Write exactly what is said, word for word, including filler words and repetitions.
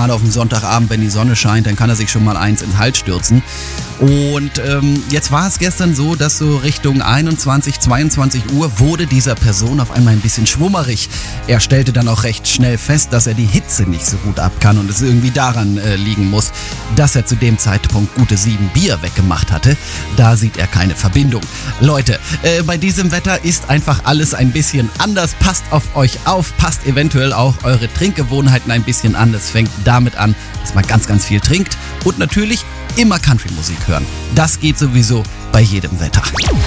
gerade auf dem Sonntagabend, wenn die Sonne scheint, dann kann er sich schon mal eins ins Hals stürzen. Und ähm, jetzt war es gestern so, dass so Richtung einundzwanzig, zweiundzwanzig Uhr wurde dieser Person auf einmal ein bisschen schwummerig. Er stellte dann auch recht schnell fest, dass er die Hitze nicht so gut ab kann und es irgendwie daran äh, liegen muss, dass er zu dem Zeitpunkt gute sieben Bier weggemacht hatte. Da sieht er keine Verbindung. Leute, äh, bei diesem Wetter ist einfach alles ein bisschen anders. Passt auf euch auf, passt eventuell auch eure Trinkgewohnheiten ein bisschen an. Es fängt damit an, dass man ganz, ganz viel trinkt und natürlich immer Country-Musik hören. Das geht sowieso bei jedem Wetter.